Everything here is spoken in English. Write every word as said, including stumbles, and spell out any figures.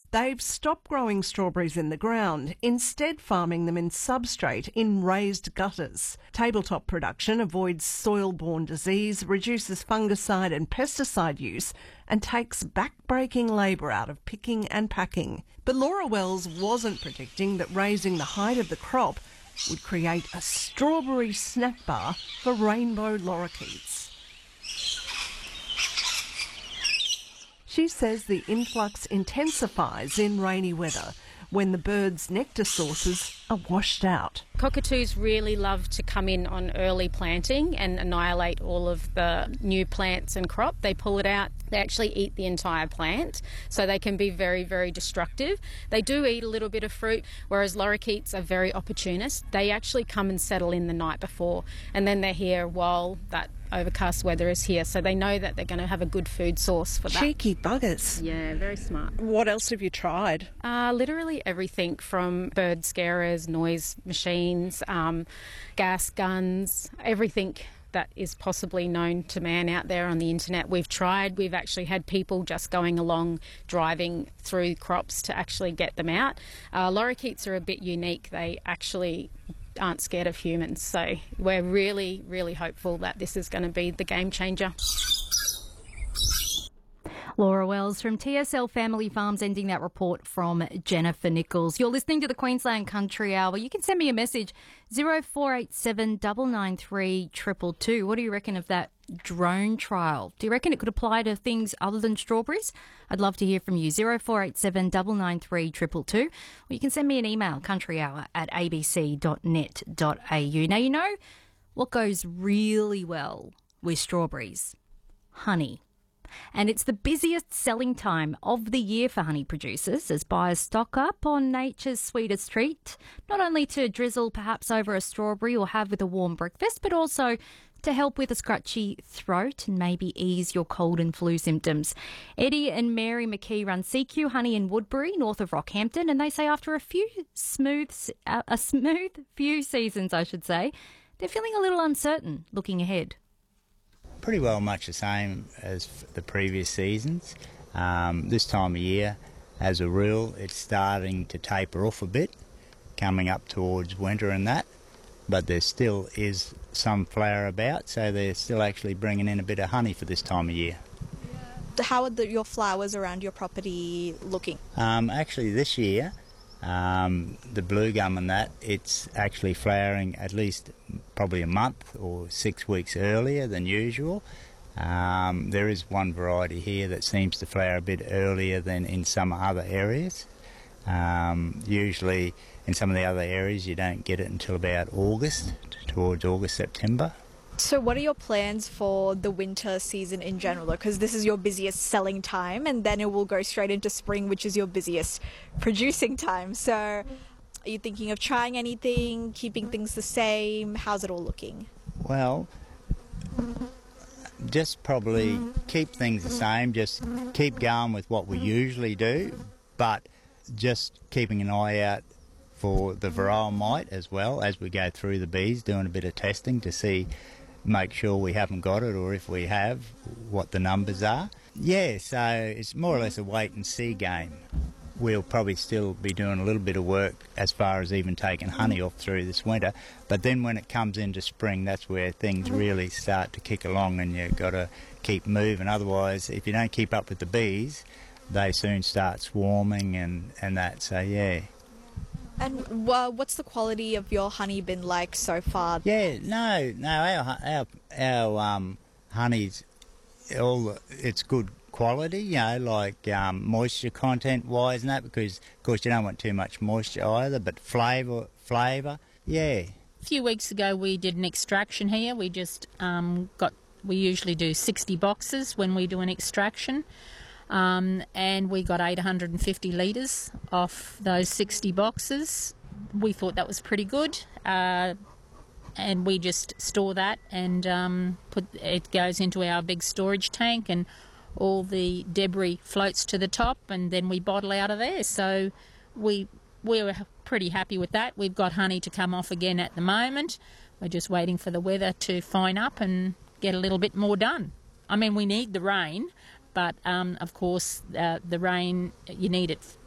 They've stopped growing strawberries in the ground, instead farming them in substrate in raised gutters. Tabletop production avoids soil-borne disease, reduces fungicide and pesticide use, and takes back-breaking labour out of picking and packing. But Laura Wells wasn't predicting that raising the height of the crop would create a strawberry snack bar for rainbow lorikeets. She says the influx intensifies in rainy weather when the birds' nectar sources are washed out. Cockatoos really love to come in on early planting and annihilate all of the new plants and crop. They pull it out. They actually eat the entire plant, so they can be very, very destructive. They do eat a little bit of fruit, whereas lorikeets are very opportunist. They actually come and settle in the night before, and then they're here while that overcast weather is here, so they know that they're going to have a good food source for that. Cheeky buggers. Yeah, very smart. What else have you tried? Uh, literally everything from bird scarers, noise machines, um, gas guns, everything that is possibly known to man out there on the internet. We've tried. We've actually had people just going along, driving through crops to actually get them out. Uh, lorikeets are a bit unique. They actually aren't scared of humans, so we're really, really hopeful that this is going to be the game changer. Laura Wells from T S L Family Farms, ending that report from Jennifer Nichols. You're listening to the Queensland Country Hour. You can send me a message, zero four eight seven nine nine three two two two. What do you reckon of that drone trial? Do you reckon it could apply to things other than strawberries? I'd love to hear from you, zero four eight seven nine nine three two two two. Or you can send me an email, countryhour at a b c dot net dot a u. Now, you know what goes really well with strawberries? Honey. And it's the busiest selling time of the year for honey producers as buyers stock up on nature's sweetest treat, not only to drizzle perhaps over a strawberry or have with a warm breakfast, but also to help with a scratchy throat and maybe ease your cold and flu symptoms. Eddie and Mary McKee run C Q Honey in Woodbury, north of Rockhampton, and they say after a few smooth, uh, a smooth few seasons, I should say, they're feeling a little uncertain looking ahead. Pretty well much the same as the previous seasons. Um, this time of year, as a rule, it's starting to taper off a bit, coming up towards winter and that, but there still is some flower about, so they're still actually bringing in a bit of honey for this time of year. How are the, your flowers around your property looking? Um, actually, this year, um, the blue gum and that, it's actually flowering at least probably a month or six weeks earlier than usual. Um, there is one variety here that seems to flower a bit earlier than in some other areas. Um, usually in some of the other areas you don't get it until about August, towards August, September. So what are your plans for the winter season in general? Because this is your busiest selling time, and then it will go straight into spring, which is your busiest producing time. So are you thinking of trying anything, keeping things the same? How's it all looking? Well, just probably keep things the same, just keep going with what we usually do, but just keeping an eye out for the varroa mite as well as we go through the bees, doing a bit of testing to see, make sure we haven't got it, or if we have, what the numbers are. Yeah, so it's more or less a wait and see game. We'll probably still be doing a little bit of work as far as even taking honey off through this winter, but then when it comes into spring, that's where things really start to kick along and you've got to keep moving. Otherwise, if you don't keep up with the bees, they soon start swarming and, and that, so yeah. And uh, what's the quality of your honey been like so far? Yeah, no, no, our our, our um, honey's all it's good quality, you know, like um, moisture content wise and that, because of course you don't want too much moisture either, but flavour, flavour, yeah. A few weeks ago we did an extraction here. We just um, got, we usually do sixty boxes when we do an extraction. Um, and we got eight hundred fifty litres off those sixty boxes. We thought that was pretty good, uh, and we just store that and um, put it goes into our big storage tank, and all the debris floats to the top, and then we bottle out of there. So we we were pretty happy with that. We've got honey to come off again at the moment. We're just waiting for the weather to fine up and get a little bit more done. I mean, we need the rain. But, um, of course, uh, the rain, you need it